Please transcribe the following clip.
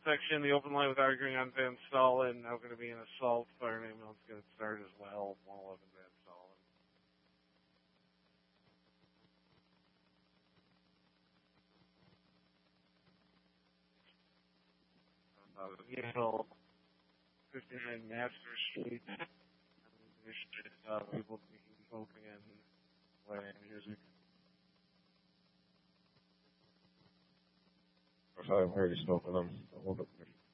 section, the open line with arguing on Van Stalin. Now going to be an assault. Fire ambulance going to start as well. 111 Van Stalin. Vehicle 59 Master Street. People smoking and playing music. I'm already smoking them. Hold up.